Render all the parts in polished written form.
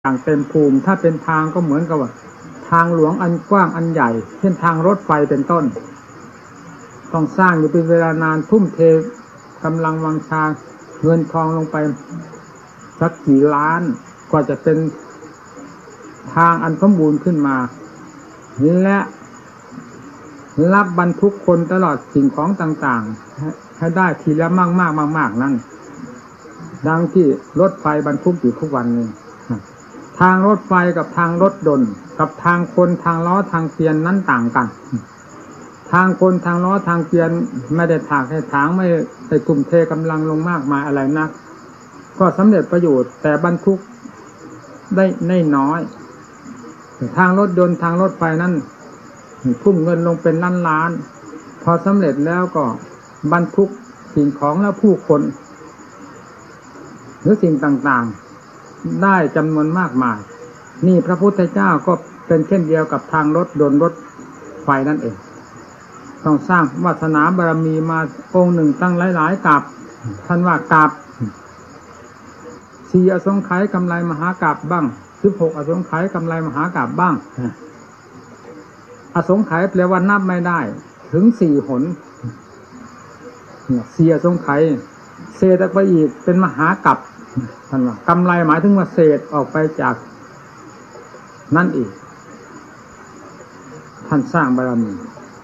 อย่างเต็มภูมิถ้าเป็นทางก็เหมือนกับว่าทางหลวงอันกว้างอันใหญ่เช่นทางรถไฟเป็นต้นต้องสร้างอยู่เป็นเวลานานทุ่มเทกำลังวังชาเงินทองลงไปสักกี่ล้านกว่าจะเป็นทางอันสมบูรณ์ขึ้นมาและรับบรรทุกคนตลอดสิ่งของต่างๆให้ได้ทีละมากนั่นดังที่รถไฟบรรทุกอยู่ทุกวันนี้ทางรถไฟกับทางรถยนต์กับทางคนทางล้อทางเกวียนนั้นต่างกันทางคนทางล้อทางเกวียนไม่ได้ถากให้ถางไม่ได้กลุ่มเทกำลังลงมากมายอะไรนักก็สำเร็จประโยชน์แต่บรรทุกได้น้อยทางรถยนต์ทางรถไฟนั้นทุ่มเงินลงเป็นล้านพอสำเร็จแล้วก็บรรทุกสิ่งของและผู้คนหรือสิ่งต่างๆได้จำนวนมากมายนี่พระพุทธเจ้าก็เป็นเช่นเดียวกับทางรถยนต์รถไฟนั่นเองต้องสร้างวาสนาบารมีมาองค์หนึ่งตั้งหลายๆกับท่านว่ากาบ4อสงไขยกำไรมหากาพย์บ้าง16อสงไขยกำไรมหากาพย์บ้างอสงไขยแปลว่านับไม่ได้ถึง4หน4อสงไขยเศษออกไปอีกเป็นมหากาพย์ท่านว่ากำไรหมายถึงว่าเศษออกไปจากนั่นอีกท่านสร้างบารมี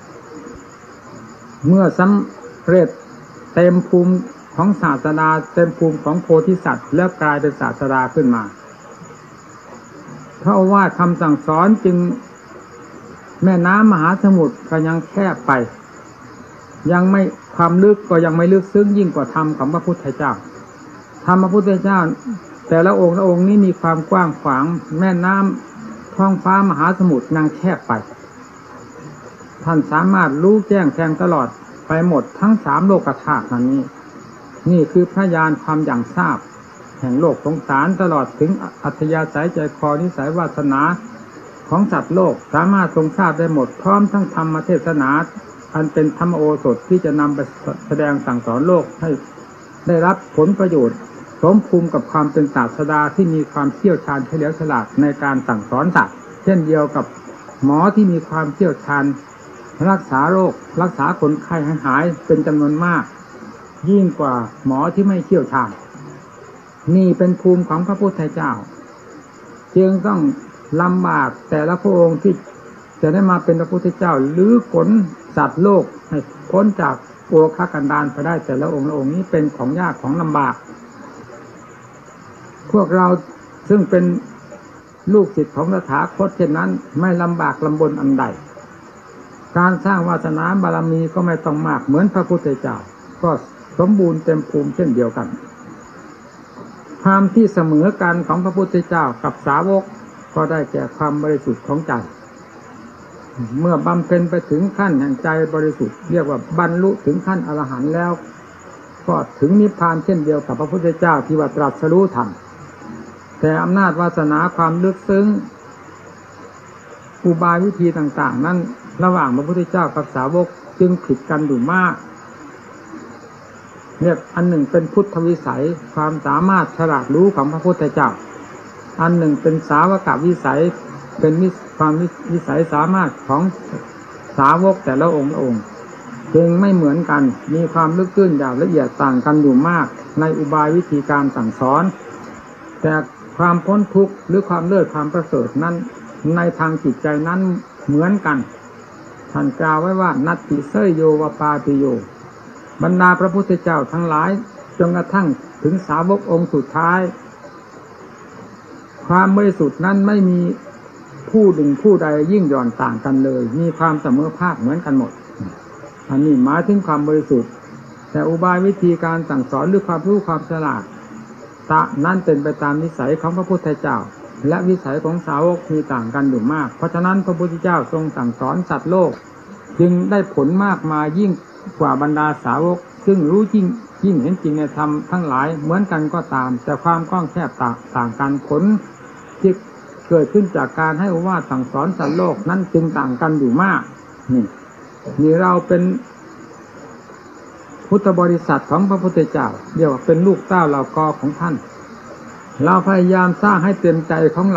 เมื่อสำเร็จเต็มภูมิของศาสดาเต็มภูมิของโพธิสัตว์แล้วกลายเป็นศาสดาขึ้นมาพระโอวาทคำสั่งสอนจึงแม่น้ำมหาสมุทรก็ยังแคบไปยังไม่ความลึกก็ยังไม่ลึกซึ้งยิ่งกว่าธรรมของพระพุทธเจ้าธรรมพระพุทธเจ้าแต่ละองค์นี้มีความกว้างขวางแม่น้ำท้องฟ้ามหาสมุทรยังแคบไปท่านสามารถรู้แจ้งแทงตลอดไปหมดทั้ง3โลกธาตุนี้นี่คือพระญาณความอย่างทราบแห่งโลกสงสารตลอดถึงอัธยาศัยใจคอนิสัยวาสนาของสัตว์โลกสามารถทรงทราบได้หมดพร้อมทั้งธรรมเทศนาอันเป็นธรรมโอสถที่จะนำไปแสดงสั่งสอนโลกให้ได้รับผลประโยชน์สมภูมิกับความเป็นศาสดาที่มีความเชี่ยวชาญเฉลียวฉลาดในการสั่งสอนสัตว์เช่นเดียวกับหมอที่มีความเชี่ยวชาญรักษาโรครักษาคนไข้ให้หายเป็นจำนวนมากยิ่งกว่าหมอที่ไม่เชี่ยวชาญนี่เป็นภูมิของพระพุทธเจ้าจึงต้องลำบากแต่ละพระองค์ที่จะได้มาเป็นพระพุทธเจ้าหรือขนสัตว์โลกให้พ้นจากโอฆกันดารไปได้แต่ละองค์นี้เป็นของยากของลำบากพวกเราซึ่งเป็นลูกศิษย์ของตถาคตเช่นนั้นไม่ลำบากลำบนอันใดการสร้างวาสนาบารมีก็ไม่ต้องมากเหมือนพระพุทธเจ้าก็สมบูรณ์เต็มภูมิเช่นเดียวกันความที่เสมอกันของพระพุทธเจ้ากับสาวกก็ได้แก่ความบริสุทธิ์ของใจเมื่อบำเพ็ญไปถึงขั้นแห่งใจบริสุทธิ์เรียกว่าบรรลุถึงขั้นอรหันต์แล้วก็ถึงนิพพานเช่นเดียวกับพระพุทธเจ้าที่ว่าตรัสรู้ธรรมแต่อำนาจวาสนาความลึกซึ้งอุบายวิธีต่างๆนั้นระหว่างพระพุทธเจ้ากับสาวกจึงผิดกันอยู่มากเนี่ยอันหนึ่งเป็นพุทธวิสัยความสามารถฉลาดรู้ของพระพุทธเจ้าอันหนึ่งเป็นสาวกวิสัยเป็นความวิสัยสามารถของสาวกแต่ละองค์จึงไม่เหมือนกันมีความลึกซึ้งอย่างละเอียดต่างกันอยู่มากในอุบายวิธีการสั่งสอนแต่ความพ้นทุกข์หรือความเลิศความประเสริฐนั้นในทางจิตใจนั้นเหมือนกันท่านกล่าวไว้ว่านัตติเสยโยวปาติโยบรรดาพระพุทธเจ้าทั้งหลายจนกระทั่งถึงสาวกองค์สุดท้ายความบริสุทธิ์นั้นไม่มีผู้หนึ่งผู้ใดยิ่งหย่อนต่างกันเลยมีความเสมอภาคเหมือนกันหมดอันนี้หมายถึงความบริสุทธิ์แต่อุบายวิธีการสั่งสอนหรือความรู้ความฉลาดนั้นเป็นไปตามนิสัยของพระพุทธเจ้าและวิสัยของสาวกมีต่างกันอยู่มากเพราะฉะนั้นพระพุทธเจ้าทรงสั่งสอนสัตว์โลกจึงได้ผลมากมายยิ่งกว่าบรรดาสาวกซึ่งรู้ยิ่งเห็นจริงในธรรมทั้งหลายเหมือนกันก็ตามแต่ความกว้างแคบต่างกันผลที่เกิดขึ้นจากการให้โอวาทสั่งสอนสัตว์โลกนั้นจึงต่างกันอยู่มากนี่เราเป็นพุทธบริษัทของพระพุทธเจ้าเรียกว่าเป็นลูกเต้าเหล่ากอของท่านเราพยายามสร้างให้เต็มใจของเรา